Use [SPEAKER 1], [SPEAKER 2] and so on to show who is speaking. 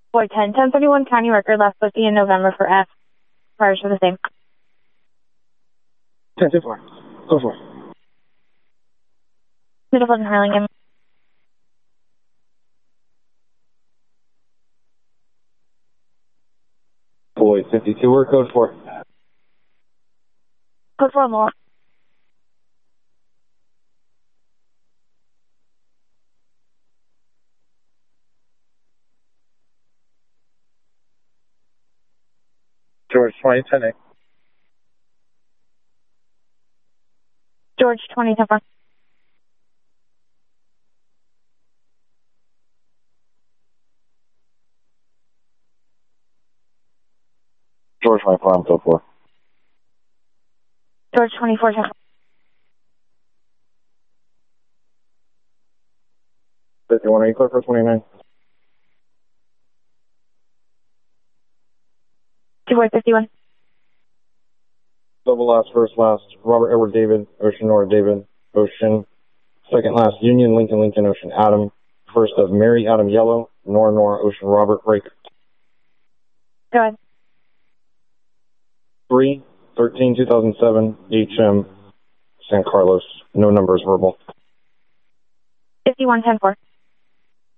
[SPEAKER 1] Boy 10, 1031 County Record left Pussy in November for F. Priors for the same.
[SPEAKER 2] 10-4. Go for it.
[SPEAKER 1] Middle Pleasant Hurlingham.
[SPEAKER 3] Boy 52, where code 4?
[SPEAKER 1] Code 4 more.
[SPEAKER 2] George 2010.
[SPEAKER 1] George 2010.
[SPEAKER 3] George 24, I'm code 4.
[SPEAKER 1] George 24.
[SPEAKER 3] 51, are you clear for 29?
[SPEAKER 1] Boy 51.
[SPEAKER 3] Double last, first last, Robert Edward David, Ocean Nora David, Ocean. Second last, Union Lincoln Lincoln, Ocean Adam. First of Mary Adam Yellow, Nora Nora, Ocean Robert, break.
[SPEAKER 1] Go ahead.
[SPEAKER 3] 3/13/2007, HM, San Carlos. No numbers verbal.
[SPEAKER 1] 51-10-4.